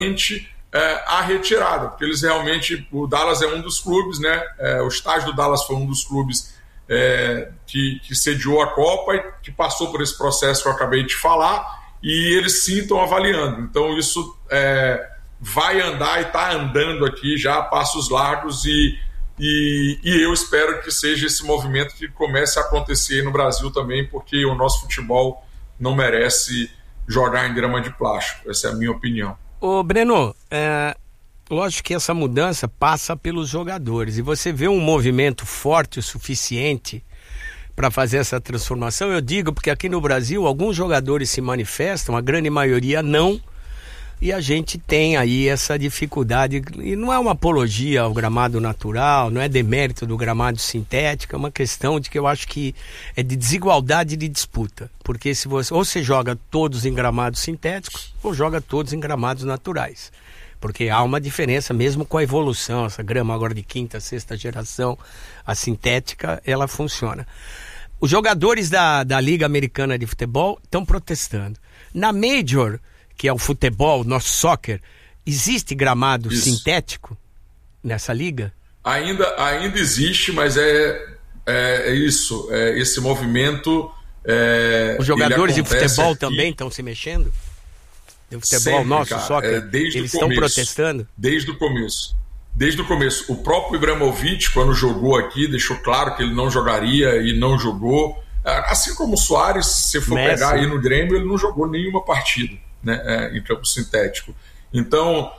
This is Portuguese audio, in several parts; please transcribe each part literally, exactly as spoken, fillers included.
É, a retirada, porque eles realmente, o Dallas é um dos clubes, né? É, o estádio do Dallas foi um dos clubes é, que, que sediou a Copa e que passou por esse processo que eu acabei de falar, e eles sim estão avaliando. Então isso é, vai andar e está andando aqui já a passos largos, e, e, e eu espero que seja esse movimento que comece a acontecer no Brasil também, porque o nosso futebol não merece jogar em grama de plástico. Essa é a minha opinião. Ô Breno, é, lógico que essa mudança passa pelos jogadores, e você vê um movimento forte o suficiente para fazer essa transformação. Eu digo porque aqui no Brasil alguns jogadores se manifestam, a grande maioria não, e a gente tem aí essa dificuldade, e não é uma apologia ao gramado natural, não é demérito do gramado sintético, é uma questão de que eu acho que é de desigualdade de disputa, porque se você, ou você joga todos em gramados sintéticos, ou joga todos em gramados naturais, porque há uma diferença mesmo com a evolução, essa grama agora de quinta, sexta geração, a sintética, ela funciona. Os jogadores da, da Liga Americana de Futebol estão protestando. Na Major, que é o futebol, nosso soccer, existe gramado isso. sintético nessa liga? Ainda, ainda existe, mas é, é, é isso, é esse movimento... É, os jogadores de futebol aqui também estão se mexendo? Do futebol sempre, nosso, cara, soccer, é, desde eles o estão começo, protestando? Desde o começo. Desde o começo. O próprio Ibrahimovic, quando jogou aqui, deixou claro que ele não jogaria e não jogou. Assim como o Suárez, se você for Messi. pegar aí no Grêmio, ele não jogou nenhuma partida, né, é, em campo sintético. Então,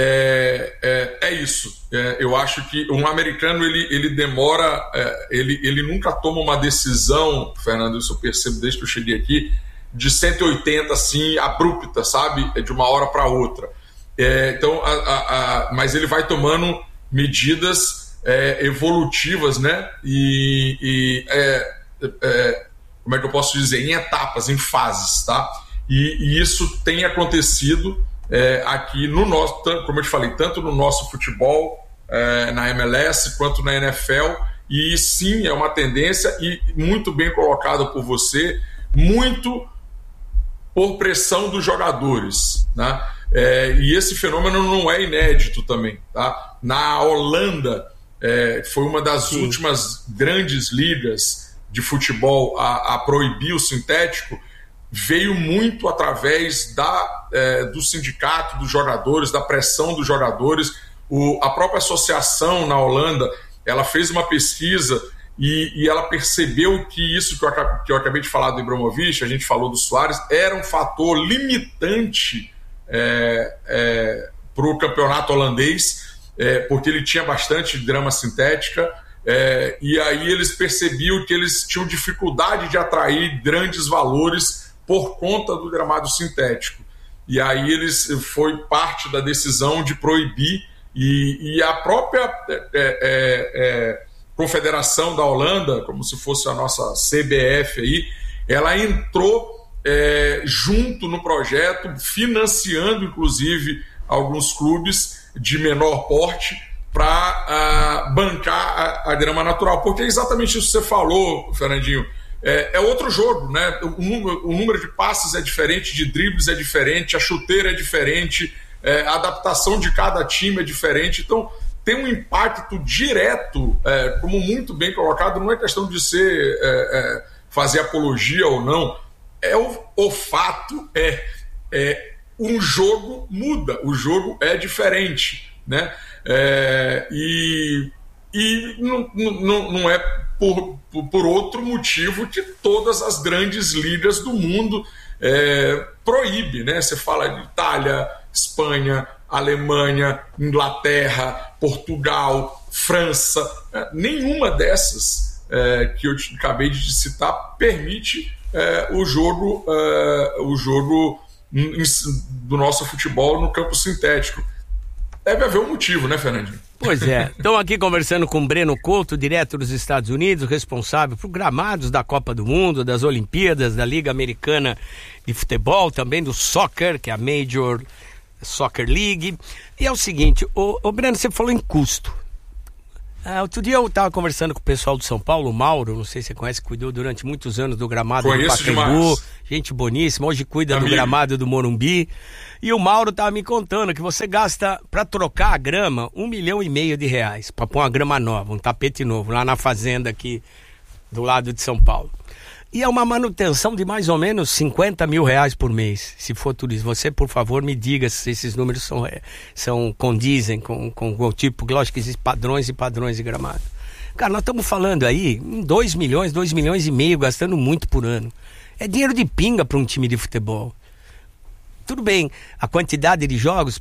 é, é, é isso. É, eu acho que um americano, ele, ele demora, é, ele, ele nunca toma uma decisão, Fernando, isso eu percebo desde que eu cheguei aqui, de cento e oitenta, assim, abrupta, sabe? De uma hora para outra. É, então, a, a, a, mas ele vai tomando medidas é, evolutivas, né? E, e é, é, como é que eu posso dizer? Em etapas, em fases, tá? E, e isso tem acontecido é, aqui no nosso, como eu te falei, tanto no nosso futebol, é, na M L S, quanto na N F L, e sim, é uma tendência, e muito bem colocado por você, muito por pressão dos jogadores, né? É, e esse fenômeno não é inédito também, tá? Na Holanda, é, foi uma das sim. últimas grandes ligas de futebol a, a proibir o sintético, veio muito através da, é, do sindicato dos jogadores, da pressão dos jogadores. O, a própria associação na Holanda, ela fez uma pesquisa e, e ela percebeu que isso que eu, que eu acabei de falar do Ibrahimovic, a gente falou do Suárez, era um fator limitante é, é, para o campeonato holandês, é, porque ele tinha bastante grama sintética, é, e aí eles percebiam que eles tinham dificuldade de atrair grandes valores por conta do gramado sintético. E aí eles foi parte da decisão de proibir, e, e a própria é, é, é, Confederação da Holanda, como se fosse a nossa C B F aí, ela entrou é, junto no projeto, financiando inclusive alguns clubes de menor porte para uh, bancar a, a grama natural, porque é exatamente isso que você falou, Fernandinho. É, é outro jogo, né? O número, o número de passes é diferente, de dribles é diferente, a chuteira é diferente, é, a adaptação de cada time é diferente. Então, tem um impacto direto, é, como muito bem colocado, não é questão de ser, é, é, fazer apologia ou não. É o, o fato é, é um jogo muda, o jogo é diferente, né? É, e e não, não, não é por, por, por outro motivo que todas as grandes ligas do mundo é, proíbe, né? Você fala de Itália, Espanha, Alemanha, Inglaterra, Portugal, França, é, nenhuma dessas é, que eu te, acabei de citar permite é, o jogo, é, o jogo do nosso futebol no campo sintético. Deve haver um motivo, né, Fernandinho? Pois é. Estamos aqui conversando com o Breno Couto, direto dos Estados Unidos, responsável por gramados da Copa do Mundo, das Olimpíadas, da Liga Americana de Futebol, também do Soccer, que é a Major Soccer League. E é o seguinte, ô, ô Breno, você falou em custo. Ah, outro dia eu estava conversando com o pessoal do São Paulo, o Mauro, não sei se você conhece, cuidou durante muitos anos do gramado Conheço do Pacaembu, demais. Gente boníssima, hoje cuida Amigo. do gramado do Morumbi. E o Mauro estava me contando que você gasta para trocar a grama um milhão e meio de reais, para pôr uma grama nova, um tapete novo, lá na fazenda aqui do lado de São Paulo. E é uma manutenção de mais ou menos cinquenta mil reais por mês, se for tudo isso. Você, por favor, me diga se esses números são, são condizem com, com, com o tipo, lógico que existem padrões e padrões de gramado. Cara, nós estamos falando aí em dois milhões, dois milhões e meio, gastando muito por ano. É dinheiro de pinga para um time de futebol. Tudo bem, a quantidade de jogos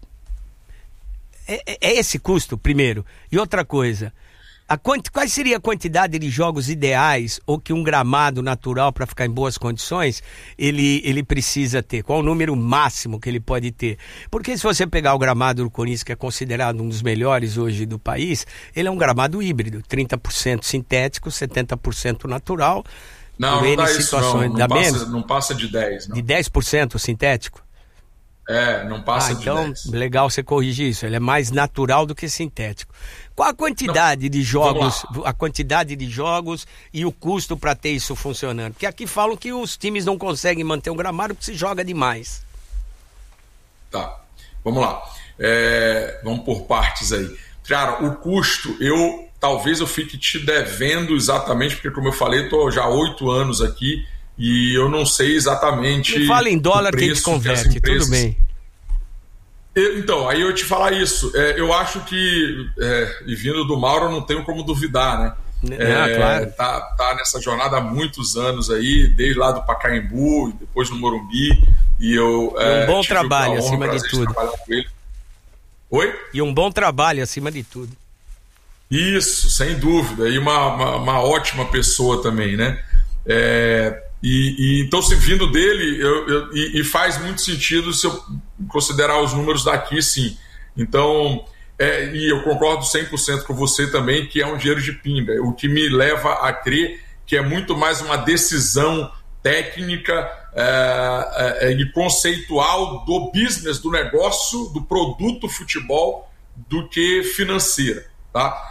é, é esse custo, primeiro. E outra coisa, a quanti, qual seria a quantidade de jogos ideais ou que um gramado natural para ficar em boas condições ele, ele precisa ter? Qual o número máximo que ele pode ter? Porque se você pegar o gramado do Corinthians, que é considerado um dos melhores hoje do país, ele é um gramado híbrido, trinta por cento sintético, setenta por cento natural. Não, não dá isso não, não, passa, não passa de dez. Não. De dez por cento sintético? É, não passa ah, de então, dez. Legal você corrigir isso, ele é mais natural do que sintético. Qual a quantidade não, de jogos, a quantidade de jogos e o custo para ter isso funcionando? Porque aqui falam que os times não conseguem manter um gramado porque se joga demais. Tá, vamos lá. É, vamos por partes aí. Cara, o custo, eu talvez eu fique te devendo exatamente, porque como eu falei, estou já há oito anos aqui e eu não sei exatamente... Me fala em dólar que a gente converte, empresas... tudo bem. Eu, então, aí eu te falar isso. É, eu acho que, é, e vindo do Mauro, eu não tenho como duvidar, né? É, ah, claro. tá, tá nessa jornada há muitos anos aí, desde lá do Pacaembu, depois no Morumbi, e eu... E um é, bom trabalho acima de tudo. De Oi? E um bom trabalho acima de tudo. Isso, sem dúvida, e uma, uma, uma ótima pessoa também, né? É, e, e, então, se vindo dele, eu, eu, e, e faz muito sentido se eu considerar os números daqui, sim. Então, é, e eu concordo cem por cento com você também, que é um dinheiro de pinga, o que me leva a crer que é muito mais uma decisão técnica é, é, e conceitual do business, do negócio, do produto futebol, do que financeira, tá?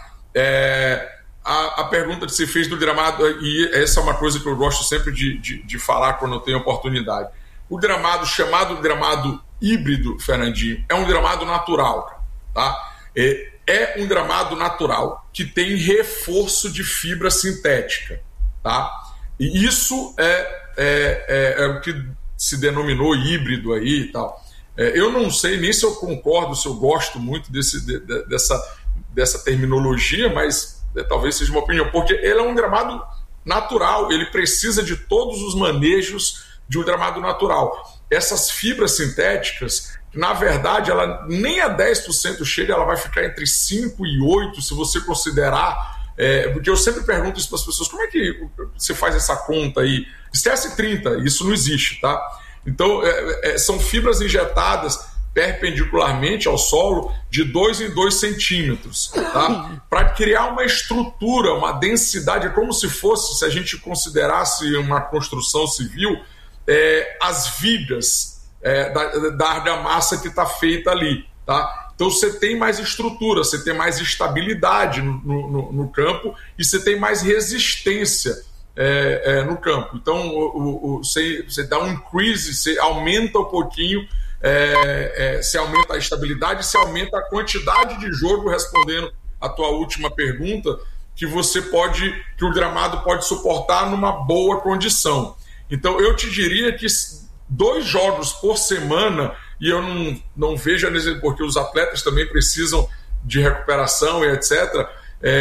É, a, a pergunta que você fez do gramado, e essa é uma coisa que eu gosto sempre de, de, de falar quando eu tenho oportunidade. O gramado, chamado gramado híbrido, Fernandinho, é um gramado natural, tá? É, é um gramado natural que tem reforço de fibra sintética, tá? E isso é, é, é, é o que se denominou híbrido aí e tal. É, eu não sei nem se eu concordo, se eu gosto muito desse, de, de, dessa, dessa terminologia, mas é, talvez seja uma opinião, porque ele é um gramado natural, ele precisa de todos os manejos de um gramado natural. Essas fibras sintéticas, na verdade, ela nem a dez por cento chega, ela vai ficar entre cinco e oito, se você considerar... É, porque eu sempre pergunto isso para as pessoas, como é que você faz essa conta aí? Esquece trinta, isso não existe, tá? Então, é, é, são fibras injetadas perpendicularmente ao solo de dois em dois centímetros, tá? Para criar uma estrutura, uma densidade, é como se fosse, se a gente considerasse uma construção civil, é, as vigas é, da, da argamassa que está feita ali, tá? Então você tem mais estrutura, você tem mais estabilidade no, no, no campo e você tem mais resistência é, é, no campo. Então o, o, você, você dá um increase, você aumenta um pouquinho, é, é, você aumenta a estabilidade, você aumenta a quantidade de jogo, respondendo a tua última pergunta, que você pode, que o gramado pode suportar numa boa condição. Então eu te diria que dois jogos por semana, e eu não, não vejo, porque os atletas também precisam de recuperação e etcétera.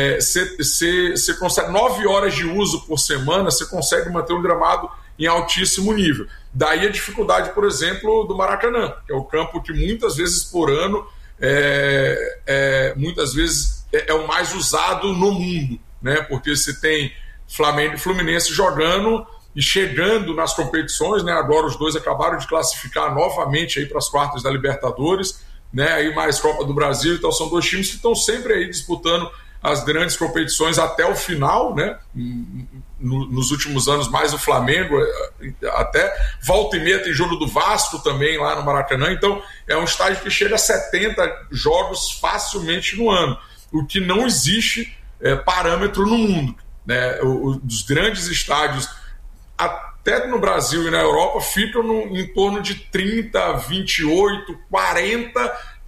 Você é, consegue nove horas de uso por semana, você consegue manter um gramado em altíssimo nível. Daí a dificuldade, por exemplo, do Maracanã, que é o campo que muitas vezes por ano é, é, muitas vezes é, é o mais usado no mundo, né? Porque você tem Flamengo e Fluminense jogando e chegando nas competições, né? Agora os dois acabaram de classificar novamente para as quartas da Libertadores, né? Aí mais Copa do Brasil, então são dois times que estão sempre aí disputando as grandes competições até o final, né? Nos últimos anos mais o Flamengo, até volta e meia tem jogo do Vasco também lá no Maracanã, então é um estádio que chega a setenta jogos facilmente no ano. o que não existe é, parâmetro no mundo, né? O, os grandes estádios, até no Brasil e na Europa, ficam no, em torno de trinta, vinte e oito, quarenta,